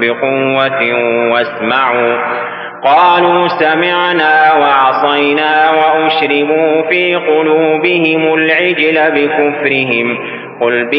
بقوة واسمعوا قالوا سمعنا وعصينا وأشربوا في قلوبهم العجل بكفرهم قل